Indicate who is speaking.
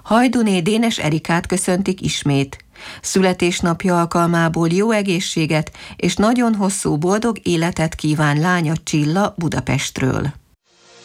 Speaker 1: Hajdúné Dénes Erikát köszöntik ismét. Születésnapja alkalmából jó egészséget és nagyon hosszú boldog életet kíván lánya Csilla Budapestről.